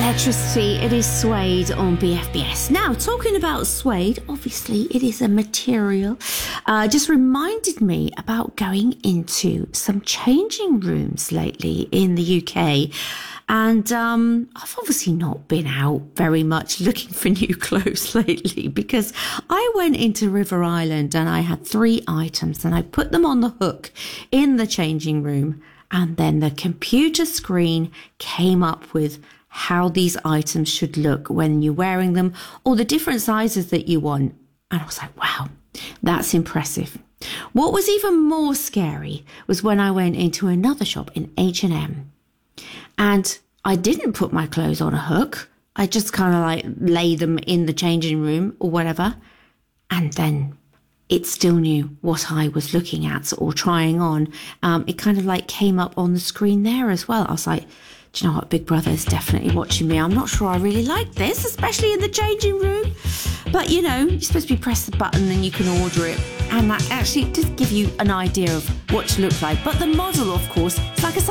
Electricity, it is Suede on BFBS. Now, talking about suede, obviously it is a material, just reminded me about going into some changing rooms lately in the UK. And I've obviously not been out very much looking for new clothes lately because I went into River Island and I had 3 items and I put them on the hook in the changing room. And then the computer screen came up with how these items should look when you're wearing them or the different sizes that you want. And I was like, wow, that's impressive. What was even more scary was when I went into another shop in H&M and I didn't put my clothes on a hook. I just kind of like lay them in the changing room or whatever. And then it still knew what I was looking at or trying on. It kind of like came up on the screen there as well. I was like, do you know what? Big Brother is definitely watching me. I'm not sure I really like this, especially in the changing room. But, you know, you're supposed to be press the button and you can order it. And that actually does give you an idea of what to look like. But the model, of course, it's like a